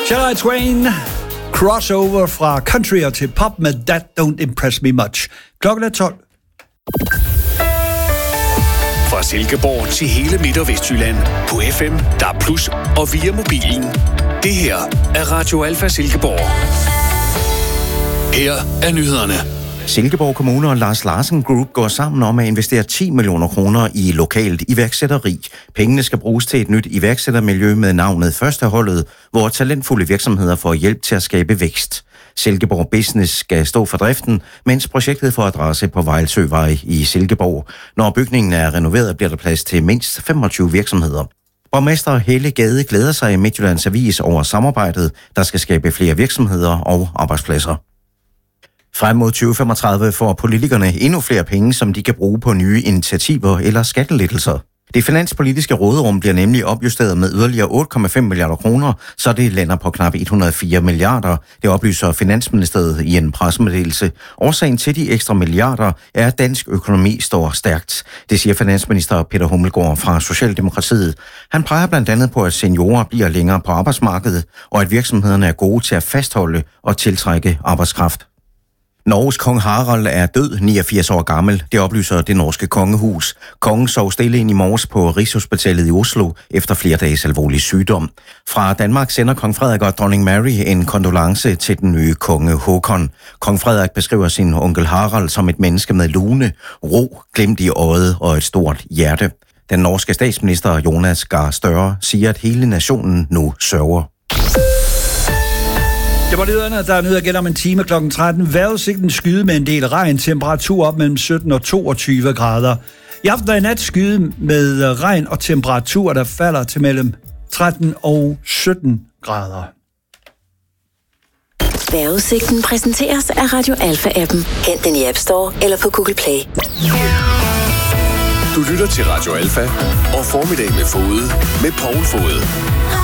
Shania Twain, crossover fra country og til pop med That Don't Impress Me Much. Klokken er 12. Fra Silkeborg til hele Midt- og Vestjylland på FM, DAB+, og via mobilen. Det her er Radio Alfa Silkeborg. Her er nyhederne. Silkeborg Kommune og Lars Larsen Group går sammen om at investere 10 millioner kroner i lokalt iværksætteri. Pengene skal bruges til et nyt iværksættermiljø med navnet Førsteholdet, hvor talentfulde virksomheder får hjælp til at skabe vækst. Silkeborg Business skal stå for driften, mens projektet får adresse på Vejlsøvej i Silkeborg. Når bygningen er renoveret, bliver der plads til mindst 25 virksomheder. Borgmester Helle Gade glæder sig i Midtjyllands Avis over samarbejdet, der skal skabe flere virksomheder og arbejdspladser. Frem mod 2035 får politikerne endnu flere penge, som de kan bruge på nye initiativer eller skattelettelser. Det finanspolitiske råderum bliver nemlig opjusteret med yderligere 8,5 milliarder kroner, så det lander på knap 104 milliarder. Det oplyser Finansministeriet i en pressemeddelelse. Årsagen til de ekstra milliarder er, at dansk økonomi står stærkt. Det siger finansminister Peter Hummelgaard fra Socialdemokratiet. Han peger blandt andet på, at seniorer bliver længere på arbejdsmarkedet, og at virksomhederne er gode til at fastholde og tiltrække arbejdskraft. Norges kong Harald er død, 89 år gammel. Det oplyser det norske kongehus. Kongen sov stille ind i morges på Rigshospitalet i Oslo efter flere dages alvorlig sygdom. Fra Danmark sender kong Frederik og dronning Mary en kondolence til den nye konge Håkon. Kong Frederik beskriver sin onkel Harald som et menneske med lune, ro, glimt i øjet og et stort hjerte. Den norske statsminister Jonas Gahr Støre siger, at hele nationen nu sørger. Det var nyhederne, der er nyheder igen om en time kl. 13. Vejrudsigten skyde med en del regn, temperatur op mellem 17 og 22 grader. I aften og i nat skyde med regn og temperatur, der falder til mellem 13 og 17 grader. Vejrudsigten præsenteres af Radio Alfa-appen. Hent den i App Store eller på Google Play. Du lytter til Radio Alfa og Formiddag med Fode med Poul Fode.